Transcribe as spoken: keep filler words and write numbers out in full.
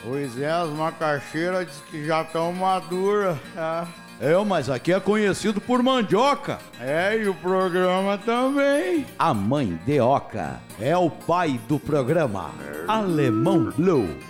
Pois é, as macaxeiras diz que já estão maduras. Ah. É, mas aqui é conhecido por mandioca. É, e o programa também. A mãe de Oca é o pai do programa Alemão Blue.